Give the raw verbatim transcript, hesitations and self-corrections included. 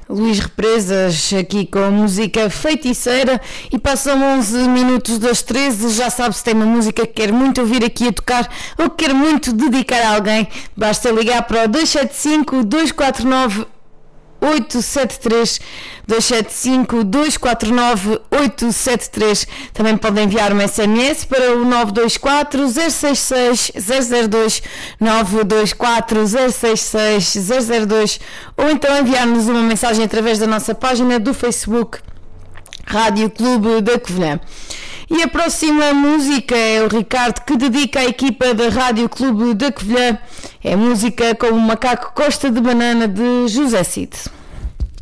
Luís Represas aqui com a música Feiticeira e passam onze minutos das treze. Já sabe, se tem uma música que quer muito ouvir aqui a tocar ou que quer muito dedicar a alguém, basta ligar para o dois sete cinco, dois quatro nove, oito sete três, dois sete cinco, dois quatro nove, oito sete três. Também podem enviar uma S M S para o nove dois quatro, zero seis seis, zero zero dois, nove dois quatro, zero seis seis, zero zero dois, ou então enviar-nos uma mensagem através da nossa página do Facebook Rádio Clube da Covilhã. E a próxima música é o Ricardo, que dedica à equipa da Rádio Clube da Covilhã. É música com o Macaco Costa de Banana, de José Cid.